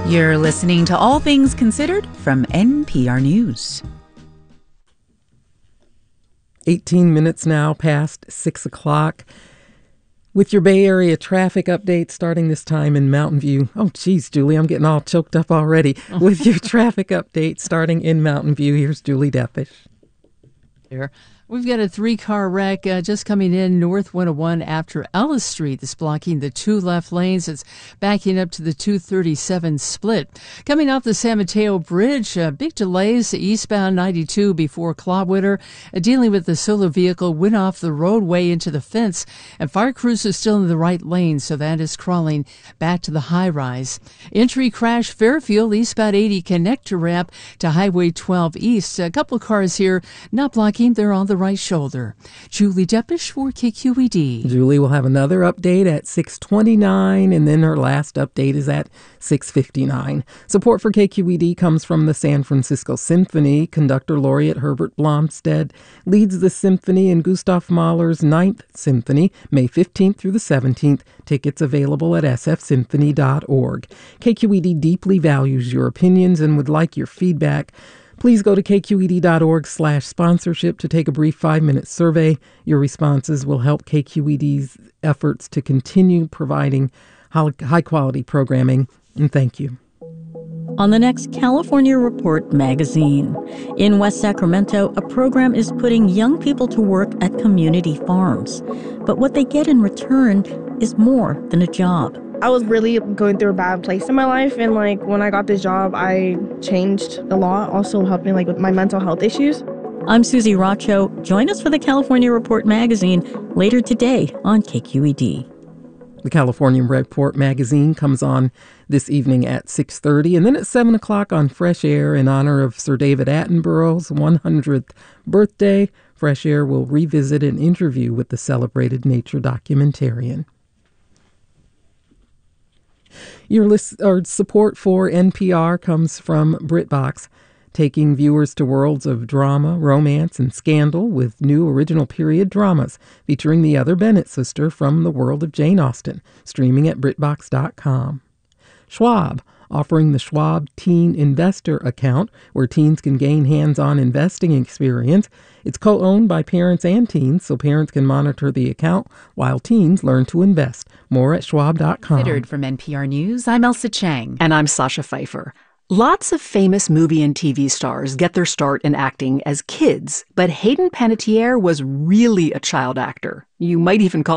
You're listening to All Things Considered from NPR News. 18 minutes now past 6 o'clock. With your Bay Area traffic update starting this time in Mountain View. Oh, geez, Julie, I'm getting all choked up already. With your traffic update starting in Mountain View, here's Julie Deppish. Here. We've got a 3-car wreck just coming in North 101 after Ellis Street. It's blocking the 2 left lanes. It's backing up to the 237 split. Coming off the San Mateo Bridge, big delays eastbound 92 before Clawwitter. Dealing with the solo vehicle went off the roadway into the fence, and fire crews are still in the right lane, so that is crawling back to the high rise. Entry crash Fairfield, eastbound 80 connector ramp to Highway 12 East. A couple of cars here not blocking. They're on the right shoulder. Julie Deppish for KQED. Julie will have another update at 6:29, and then her last update is at 6:59. Support for KQED comes from the San Francisco Symphony. Conductor laureate Herbert Blomstead leads the symphony in Gustav Mahler's 9th Symphony, May 15th through the 17th. Tickets available at sfsymphony.org. KQED deeply values your opinions and would like your feedback. Please go to kqed.org/sponsorship to take a brief 5-minute survey. Your responses will help KQED's efforts to continue providing high-quality programming. And thank you. On the next California Report magazine, in West Sacramento, a program is putting young people to work at community farms. But what they get in return is more than a job. I was really going through a bad place in my life, and when I got this job, I changed a lot, also helping with my mental health issues. I'm Susie Racho. Join us for the California Report magazine later today on KQED. The California Report magazine comes on this evening at 6:30, and then at 7 o'clock on Fresh Air in honor of Sir David Attenborough's 100th birthday. Fresh Air will revisit an interview with the celebrated nature documentarian. Your support for NPR comes from BritBox, taking viewers to worlds of drama, romance, and scandal with new original period dramas featuring the other Bennett sister from the world of Jane Austen, streaming at BritBox.com. Schwab, offering the Schwab Teen Investor account, where teens can gain hands-on investing experience. It's co-owned by parents and teens, so parents can monitor the account while teens learn to invest. More at schwab.com. Considered from NPR News, I'm Elsa Chang. And I'm Sasha Pfeiffer. Lots of famous movie and TV stars get their start in acting as kids, but Hayden Panettiere was really a child actor. You might even call